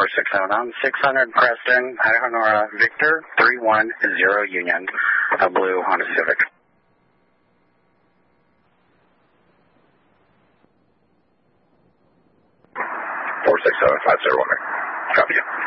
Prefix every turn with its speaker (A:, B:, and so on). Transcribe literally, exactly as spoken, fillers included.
A: six zero on six hundred Preston, Idaho Nora, Victor, three one zero Union, a blue Honda Civic. four six seven five zero one. Copy you.